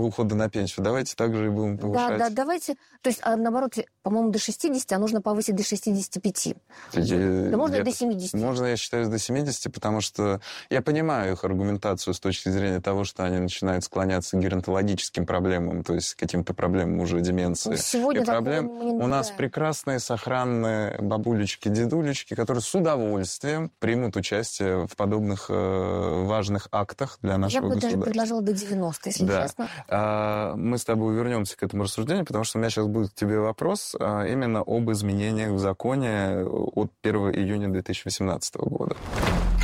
ухода на пенсию. Давайте также и будем повышать. Да, давайте. То есть, наоборот, по-моему, до 60, а нужно повысить до 65. Да можно и до 70. Можно, я считаю, до 70, потому что я понимаю их аргументацию с точки зрения того, что они начинают склоняться к геронтологическим проблемам, то есть к каким-то проблемам уже деменции. Сегодня у нас прекрасные, сохранные бабулечки, дедулечки, которые с удовольствием примут участие в подобных важных актах для нашего государства. Я бы даже предложила до 90, если честно. Мы с тобой вернемся к этому рассуждению, потому что у меня сейчас будет к тебе вопрос именно об изменениях в законе от 1 июня 2018 года.